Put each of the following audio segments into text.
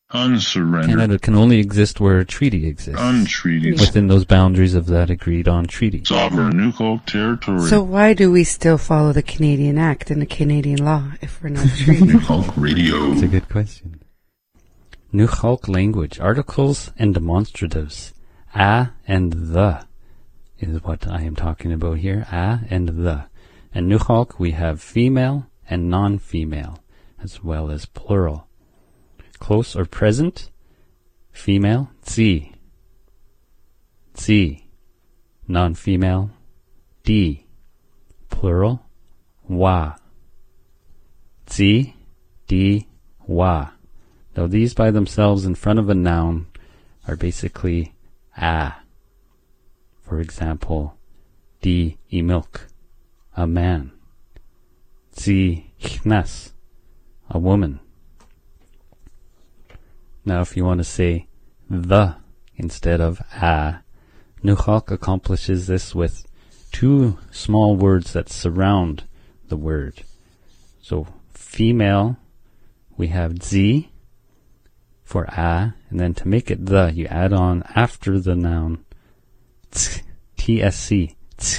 Unsurrendered. Canada can only exist where a treaty exists. Untreated. Within those boundaries of that agreed-on treaty. Sovereign Nukok territory. So why do we still follow the Canadian Act and the Canadian law if we're not treated? Nukok Radio. That's a good question. Nukok language, articles and demonstratives. A and the is what I am talking about here. A and the. And Nukok we have female and non-female, as well as plural. Close or present, female, zi. Zi. Non-female, di. Plural, wa. Zi, di, wa. Now these by themselves in front of a noun are basically a. For example, di imilk, a man. Zi chnas, a woman. Now if you want to say the instead of a, Nukok accomplishes this with two small words that surround the word. So female, we have zi for a, and then to make it the, you add on after the noun tsc,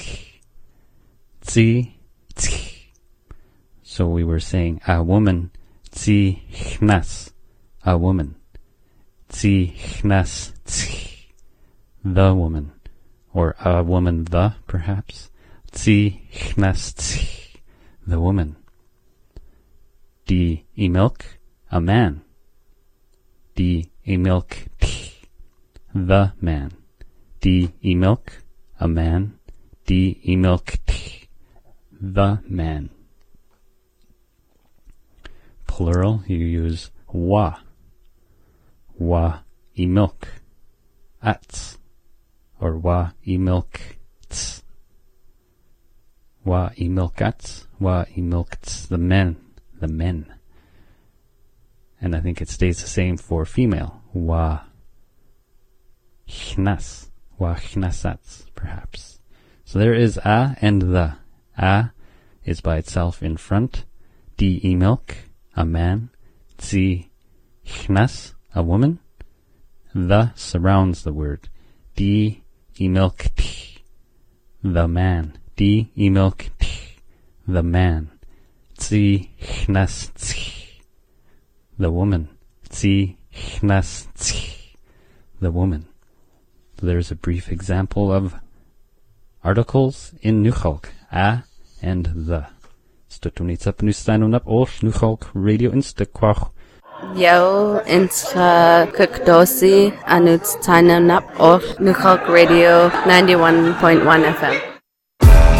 zi, so we were saying a woman, zi chnas, a woman. Zi chnas, the woman, or a woman the, perhaps. Zi chnas, the woman. Di imilk, a man. Di imilk, the man. Di imilk, a man. Di imilk, the man. Plural, you use wa. Wa imilk, ats, or wa imilk ts. Wa imilk ats, wa imilk ts, the men. And I think it stays the same for female. Wa chnas, wa chnasats, perhaps. So there is a and the. A is by itself in front. Di imilk, a man. Zi chnas, a woman. The surrounds the word. Di imilk t, the man. Di imilk t, the man. Zi chnas t, the woman. Zi chnas t, the woman. There's a brief example of articles in Nukok. A and the. Stutuniца pnustanunap or Nukok Radio Instaquach. Yo, intra kukdosi anut tainanap or Nukok Radio 91.1 FM.